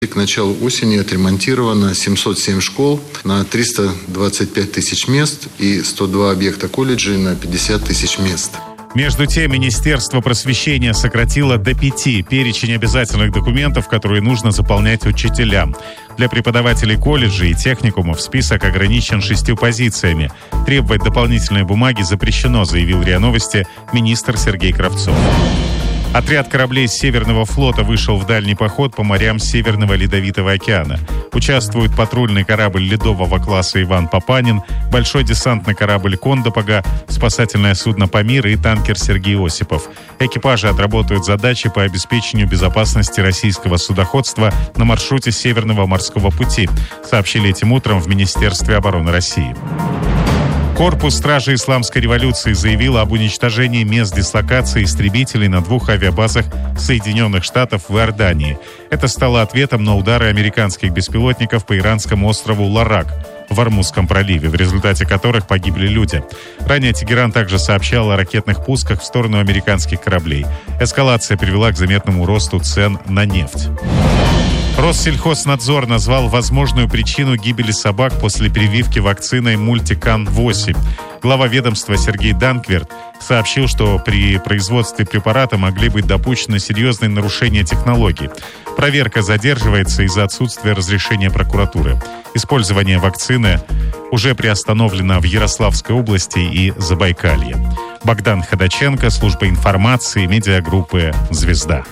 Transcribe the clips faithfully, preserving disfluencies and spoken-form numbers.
К началу осени отремонтировано семьсот семь школ на триста двадцать пять тысяч мест и сто два объекта колледжей на пятьдесят тысяч мест. Между тем, Министерство просвещения сократило до пяти перечень обязательных документов, которые нужно заполнять учителям. Для преподавателей колледжей и техникумов список ограничен шестью позициями. Требовать дополнительные бумаги запрещено, заявил РИА Новости министр Сергей Кравцов. Отряд кораблей Северного флота вышел в дальний поход по морям Северного Ледовитого океана. Участвуют патрульный корабль ледового класса «Иван Папанин», большой десантный корабль «Кондопога», спасательное судно «Памир» и танкер «Сергей Осипов». Экипажи отработают задачи по обеспечению безопасности российского судоходства на маршруте Северного морского пути, сообщили этим утром в Министерстве обороны России. Корпус стражи Исламской революции заявил об уничтожении мест дислокации истребителей на двух авиабазах Соединенных Штатов в Иордании. Это стало ответом на удары американских беспилотников по иранскому острову Ларак в Ормузском проливе, в результате которых погибли люди. Ранее Тегеран также сообщал о ракетных пусках в сторону американских кораблей. Эскалация привела к заметному росту цен на нефть. Россельхознадзор назвал возможную причину гибели собак после прививки вакциной Мультикан восемь. Глава ведомства Сергей Данкверт сообщил, что при производстве препарата могли быть допущены серьезные нарушения технологий. Проверка задерживается из-за отсутствия разрешения прокуратуры. Использование вакцины уже приостановлено в Ярославской области и Забайкалье. Богдан Ходаченко, служба информации, медиагруппы «Звезда».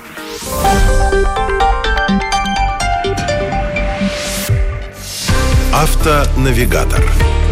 Автонавигатор.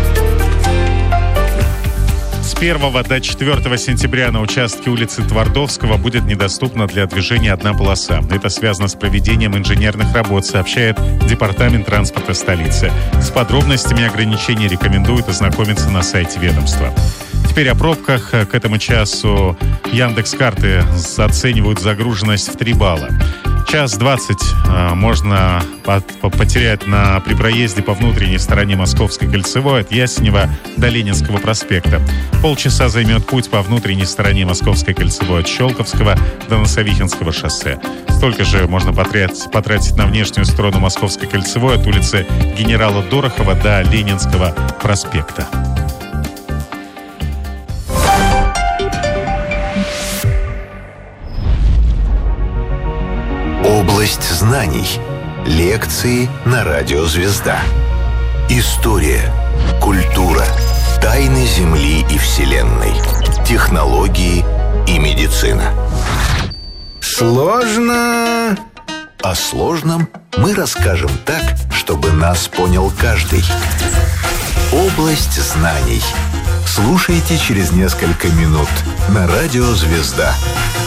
С первого до четвёртого сентября на участке улицы Твардовского будет недоступна для движения одна полоса. Это связано с проведением инженерных работ, сообщает Департамент транспорта столицы. С подробностями ограничений рекомендуют ознакомиться на сайте ведомства. Теперь о пробках. К этому часу Яндекс.Карты оценивают загруженность в три балла. Час двадцать э, можно по- по- потерять на, при проезде по внутренней стороне Московской кольцевой от Ясенева до Ленинского проспекта. Полчаса займет путь по внутренней стороне Московской кольцевой от Щелковского до Носовихинского шоссе. Столько же можно потратить, потратить на внешнюю сторону Московской кольцевой от улицы Генерала Дорохова до Ленинского проспекта. Область знаний. Лекции на радио «Звезда». История, культура, тайны Земли и Вселенной, технологии и медицина. Сложно. О сложном мы расскажем так, чтобы нас понял каждый. Область знаний. Слушайте через несколько минут на радио «Звезда».